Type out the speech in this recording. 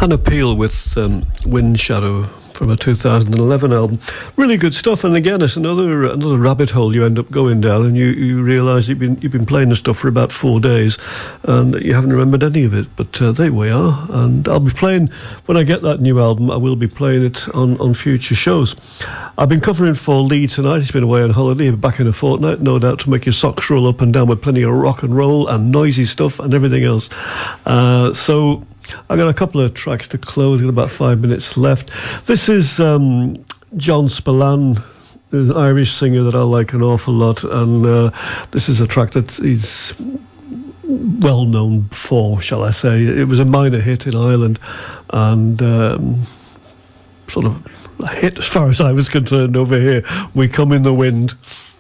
Hannah Peel with Wind Shadow from a 2011 album. Really good stuff, and again, it's another rabbit hole you end up going down, and you realise you've been playing the stuff for about 4 days, and you haven't remembered any of it. But there we are, and I'll be playing when I get that new album. I will be playing it on future shows. I've been covering for Lee tonight. He's been away on holiday, back in a fortnight, no doubt, to make your socks roll up and down with plenty of rock and roll and noisy stuff and everything else. So I got a couple of tracks to close. Got about 5 minutes left. This is John Spillane, an Irish singer that I like an awful lot, and this is a track that he's well known for, shall I say. It was a minor hit in Ireland, and sort of a hit as far as I was concerned over here. We Come in the Wind.